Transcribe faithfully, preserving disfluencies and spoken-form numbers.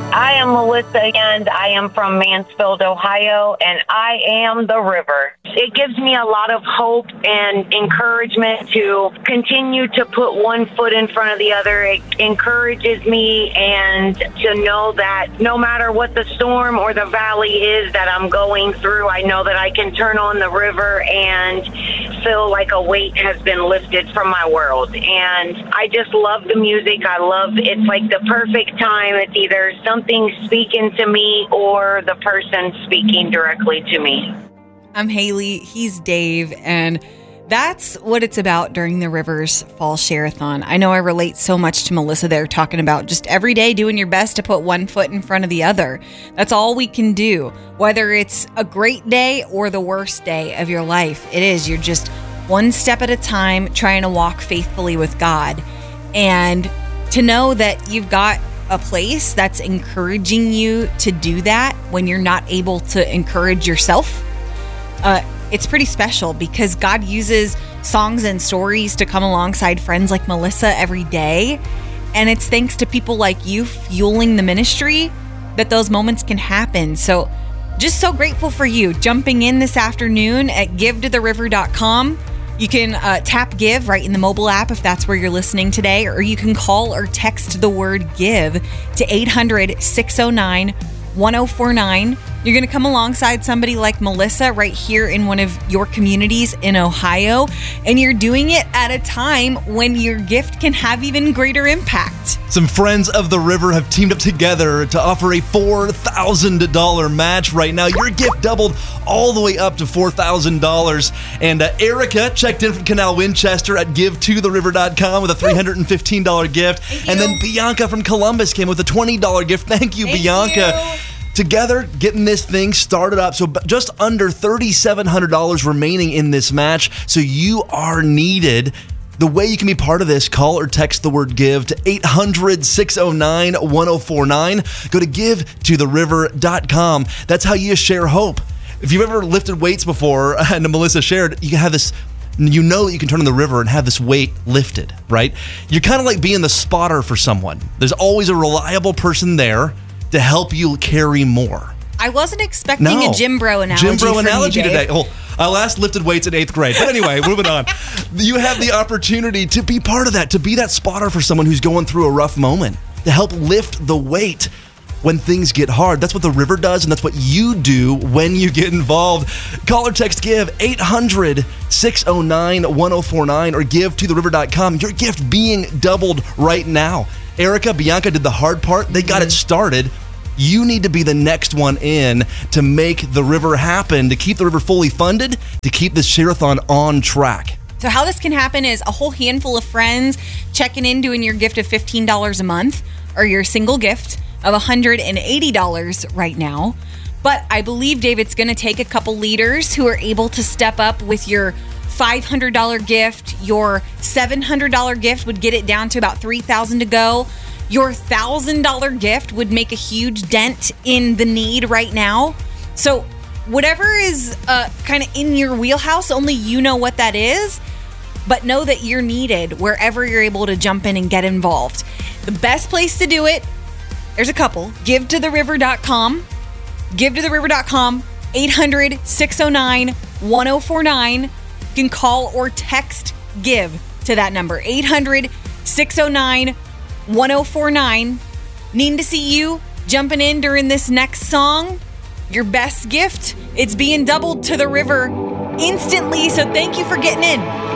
I am Melissa, and I am from Mansfield, Ohio, and I am the river. It gives me a lot of hope and encouragement to continue to put one foot in front of the other. It encourages me and to know that no matter what the storm or the valley is that I'm going through, I know that I can turn on the river and feel like a weight has been lifted from my world. And I just love the music. I love, it's like the perfect time. It's either something speaking to me or the person speaking directly to me. I'm Haley, he's Dave, and that's what it's about during the Rivers Fall Share-a-thon. I know I relate so much to Melissa there, talking about just every day doing your best to put one foot in front of the other. That's all we can do, whether it's a great day or the worst day of your life. It is. You're just one step at a time trying to walk faithfully with God. And to know that you've got a place that's encouraging you to do that when you're not able to encourage yourself, uh, it's pretty special, because God uses songs and stories to come alongside friends like Melissa every day. And it's thanks to people like you fueling the ministry that those moments can happen. So just so grateful for you jumping in this afternoon at give to the river dot com. You can uh, tap give right in the mobile app if that's where you're listening today, or you can call or text the word give to eight hundred, six oh nine, one oh four nine. You're going to come alongside somebody like Melissa right here in one of your communities in Ohio, and you're doing it at a time when your gift can have even greater impact. Some friends of the river have teamed up together to offer a four thousand dollars match right now. Your gift doubled all the way up to four thousand dollars. And uh, Erica checked in from Canal Winchester at give to the river dot com with a three hundred fifteen dollars gift. And then Bianca from Columbus came with a twenty dollars gift. Thank you, Thank Bianca. You. Together, getting this thing started up. So just under three thousand seven hundred dollars remaining in this match. So you are needed. The way you can be part of this, call or text the word give to eight hundred, six oh nine, one oh four nine. Go to give to the river dot com. That's how you share hope. If you've ever lifted weights before, and Melissa shared, you can have this, you know that you can turn on the river and have this weight lifted, right? You're kind of like being the spotter for someone. There's always a reliable person there to help you carry more. I wasn't expecting no. a gym bro analogy. Gym bro from analogy you, today. Well, I last lifted weights in eighth grade. But anyway, moving on. You have the opportunity to be part of that, to be that spotter for someone who's going through a rough moment, to help lift the weight when things get hard. That's what the river does, and that's what you do when you get involved. Call or text give eight hundred, six oh nine, one oh four nine or give to the river dot com. Your gift being doubled right now. Erica, Bianca did the hard part. They got it started. You need to be the next one in to make the river happen, to keep the river fully funded, to keep this share-a-thon on track. So how this can happen is a whole handful of friends checking in, doing your gift of fifteen dollars a month, or your single gift of one hundred eighty dollars right now. But I believe, Dave, it's going to take a couple leaders who are able to step up with your five hundred dollars gift. Your seven hundred dollars gift would get it down to about three thousand dollars to go. Your one thousand dollars gift would make a huge dent in the need right now. So whatever is uh, kind of in your wheelhouse, only you know what that is. But know that you're needed wherever you're able to jump in and get involved. The best place to do it, there's a couple. give to the river dot com. give to the river dot com. eight hundred, six oh nine, one oh four nine. You can call or text give to that number. eight hundred, six oh nine, one oh four nine. Needing to see you jumping in during this next song. Your best gift, it's being doubled to the river instantly. So thank you for getting in.